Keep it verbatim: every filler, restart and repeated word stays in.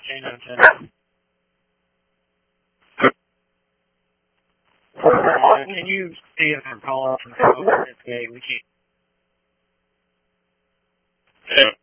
Chain on ten. Uh, can you see if I'm calling from the phone? Okay, we can't. Yeah.